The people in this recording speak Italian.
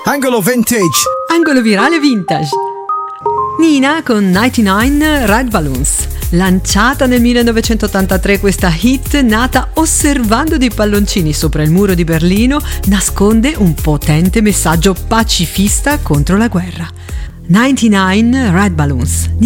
Angolo vintage. Angolo virale vintage. Nina con 99 Red Balloons. Lanciata nel 1983, questa hit, nata osservando dei palloncini sopra il muro di Berlino, nasconde un potente messaggio pacifista contro la guerra. 99 Red Balloons.